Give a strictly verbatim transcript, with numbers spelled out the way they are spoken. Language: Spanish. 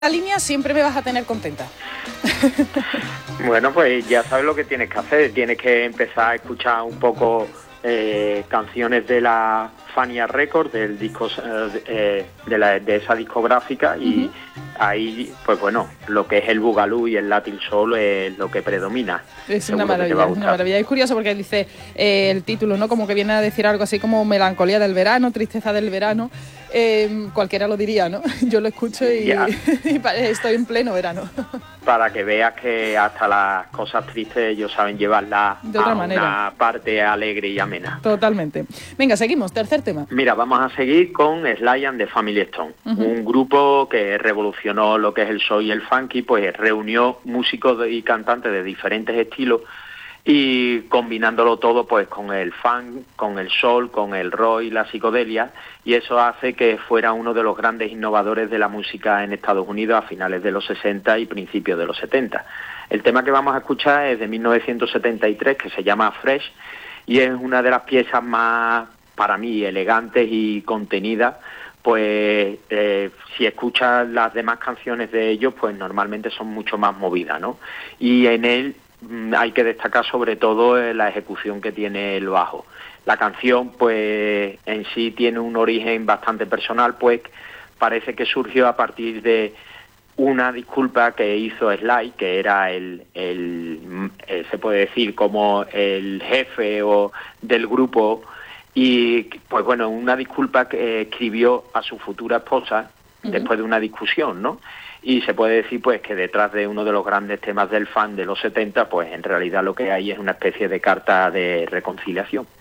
la línea siempre me vas a tener contenta. Bueno, pues ya sabes lo que tienes que hacer. Tienes que empezar a escuchar un poco eh, canciones de la Fania Records, del disco eh, de, la, de esa discográfica, y uh-huh. ahí, pues bueno, lo que es el Boogaloo y el Latin Soul es lo que predomina. Es una maravilla, es una maravilla. Es curioso porque dice eh, el título, ¿no? Como que viene a decir algo así como melancolía del verano, tristeza del verano. Eh, cualquiera lo diría, ¿no? Yo lo escucho y, y estoy en pleno verano. Para que veas que hasta las cosas tristes ellos saben llevarlas de otra a manera. Una parte alegre y amena. Totalmente. Venga, seguimos. Tercer tema. Mira, vamos a seguir con Sly and the Family Stone, uh-huh. un grupo que revolucionó lo que es el soul y el funky, pues reunió músicos y cantantes de diferentes estilos y combinándolo todo pues con el funk, con el soul, con el rock y la psicodelia, y eso hace que fuera uno de los grandes innovadores de la música en Estados Unidos a finales de los sesenta y principios de los setenta. El tema que vamos a escuchar es de mil novecientos setenta y tres, que se llama Fresh, y es una de las piezas más, para mí, elegantes y contenidas. Pues eh, si escuchas las demás canciones de ellos, pues normalmente son mucho más movidas, ¿no? Y en él hay que destacar sobre todo la ejecución que tiene el bajo. La canción pues en sí tiene un origen bastante personal, pues parece que surgió a partir de una disculpa que hizo Sly, que era el, el, el se puede decir como el jefe o del grupo, y pues bueno, una disculpa que escribió a su futura esposa uh-huh. después de una discusión, ¿no? Y se puede decir pues que detrás de uno de los grandes temas del funk de los setenta, pues en realidad lo que hay es una especie de carta de reconciliación.